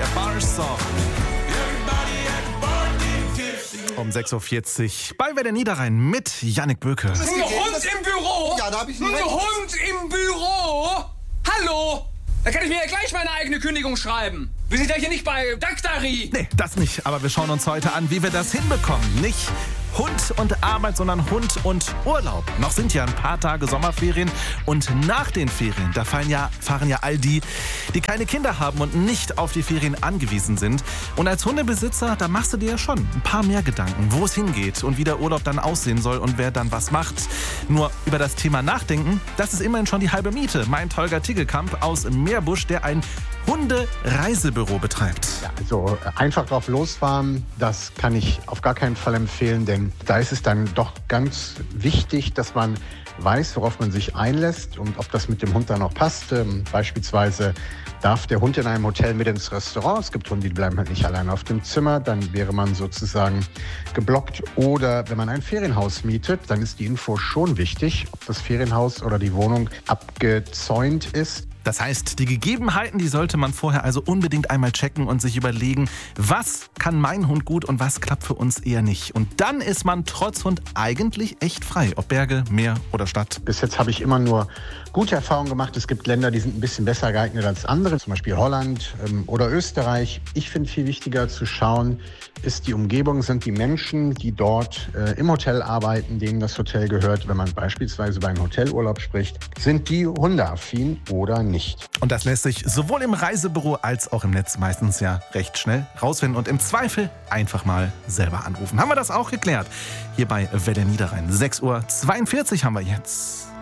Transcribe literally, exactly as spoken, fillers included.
der Bar-Song. Um sechs Uhr vierzig bei Welle Niederrhein mit Jannik Böke. Ein Hund im Büro? Ja, da hab ich Ein recht. Hund im Büro? Hallo? Da kann ich mir ja gleich meine eigene Kündigung schreiben. Wir sind ja hier nicht bei Daktari. Nee, das nicht. Aber wir schauen uns heute an, wie wir das hinbekommen. Nicht Hund und Arbeit, sondern Hund und Urlaub. Noch sind ja ein paar Tage Sommerferien. Und nach den Ferien, da fahren ja, fahren ja all die, die keine Kinder haben und nicht auf die Ferien angewiesen sind. Und als Hundebesitzer, da machst du dir ja schon ein paar mehr Gedanken, wo es hingeht und wie der Urlaub dann aussehen soll und wer dann was macht. Nur über das Thema Nachdenken, das ist immerhin schon die halbe Miete, meint Holger Tiggelkamp aus Meerbusch, der ein Hundereisebüro betreibt. Ja, also einfach drauf losfahren, das kann ich auf gar keinen Fall empfehlen, denn da ist es dann doch ganz wichtig, dass man weiß, worauf man sich einlässt und ob das mit dem Hund dann auch passt. Ähm, beispielsweise darf der Hund in einem Hotel mit ins Restaurant. Es gibt Hunde, die bleiben halt nicht allein auf dem Zimmer. Dann wäre man sozusagen geblockt. Oder wenn man ein Ferienhaus mietet, dann ist die Info schon wichtig, ob das Ferienhaus oder die Wohnung abgezäunt ist. Das heißt, die Gegebenheiten, die sollte man vorher also unbedingt einmal checken und sich überlegen, was kann mein Hund gut und was klappt für uns eher nicht. Und dann ist man trotz Hund eigentlich echt frei, ob Berge, Meer oder Stadt. Bis jetzt habe ich immer nur gute Erfahrungen gemacht. Es gibt Länder, die sind ein bisschen besser geeignet als andere, zum Beispiel Holland ähm, oder Österreich. Ich finde viel wichtiger zu schauen, ist die Umgebung, sind die Menschen, die dort äh, im Hotel arbeiten, denen das Hotel gehört. Wenn man beispielsweise über einen Hotelurlaub spricht, sind die hundeaffin oder nicht. Und das lässt sich sowohl im Reisebüro als auch im Netz meistens ja recht schnell rausfinden und im Zweifel einfach mal selber anrufen. Haben wir das auch geklärt? Hier bei Welle Niederrhein. sechs Uhr zweiundvierzig haben wir jetzt.